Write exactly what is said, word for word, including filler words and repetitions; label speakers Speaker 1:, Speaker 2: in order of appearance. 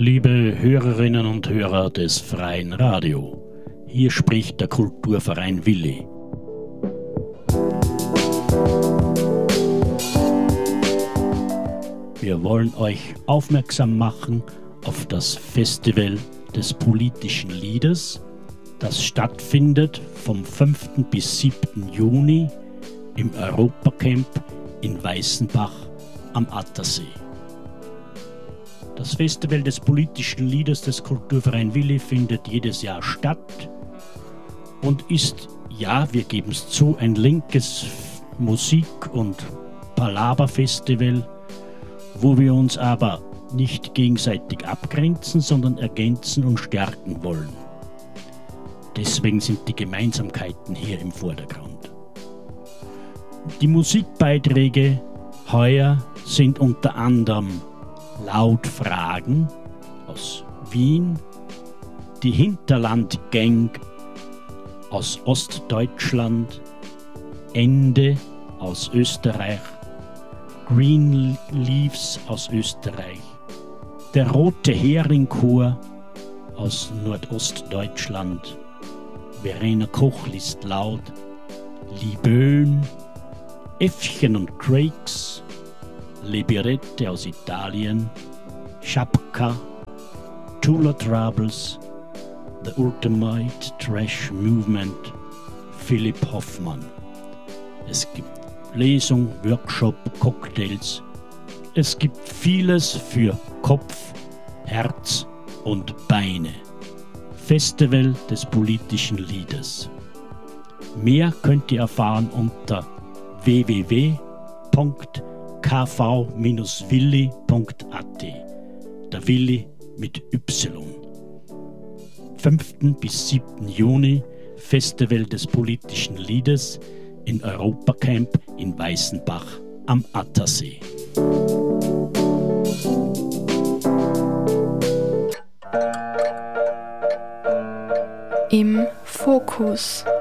Speaker 1: Liebe Hörerinnen und Hörer des Freien Radio, hier spricht der Kulturverein Willi. Wir wollen euch aufmerksam machen auf das Festival des politischen Liedes, das stattfindet vom fünften bis siebten Juni im Europacamp in Weißenbach am Attersee. Das Festival des politischen Liedes des Kulturverein Willi findet jedes Jahr statt und ist, ja, wir geben es zu, ein linkes Musik- und Palaver-Festival, wo wir uns aber nicht gegenseitig abgrenzen, sondern ergänzen und stärken wollen. Deswegen sind die Gemeinsamkeiten hier im Vordergrund. Die Musikbeiträge heuer sind unter anderem Lautfragen aus Wien, die Hinterlandgang aus Ostdeutschland, Ende aus Österreich, Green Leaves aus Österreich, der Rote Heringchor aus Nordostdeutschland, Verena Koch liest laut, Libön, Äffchen und Craigs, Liberette aus Italien, Schapka, Tula Troubles, The Ultimate Trash Movement, Philipp Hoffmann. Es gibt Lesung, Workshop, Cocktails. Es gibt vieles für Kopf, Herz und Beine. Festival des politischen Liedes. Mehr könnt ihr erfahren unter w w w punkt k v dash willi punkt a t. Der Willi mit Y. fünften bis siebten Juni Festival des politischen Liedes in Europacamp in Weißenbach am Attersee.
Speaker 2: Im Fokus.